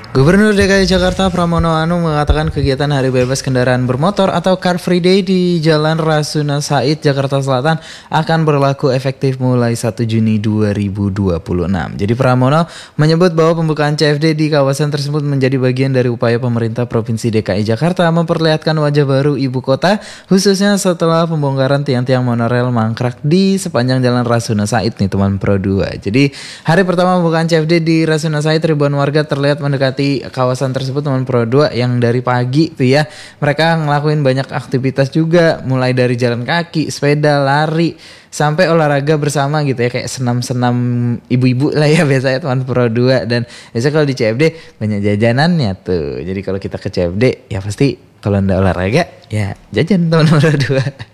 Gubernur DKI Jakarta Pramono Anung mengatakan kegiatan Hari Bebas Kendaraan Bermotor atau Car Free Day di Jalan Rasuna Said, Jakarta Selatan akan berlaku efektif mulai 1 Juni 2026. Jadi Pramono menyebut bahwa pembukaan CFD di kawasan tersebut menjadi bagian dari upaya pemerintah Provinsi DKI Jakarta memperlihatkan wajah baru ibu kota, khususnya setelah pembongkaran tiang-tiang monorail mangkrak di sepanjang Jalan Rasuna Said nih teman Pro 2. Jadi hari pertama pembukaan CFD di Rasuna Said, ribuan warga terlihat mendekati kawasan tersebut teman Pro 2 yang dari pagi tuh ya. Mereka ngelakuin banyak aktivitas juga, mulai dari jalan kaki, sepeda, lari, sampai olahraga bersama gitu ya, kayak senam-senam ibu-ibu lah ya biasanya teman Pro 2. Dan biasanya kalau di CFD banyak jajanannya tuh. Jadi kalau kita ke CFD ya pasti kalau ndak olahraga ya jajan teman Pro 2.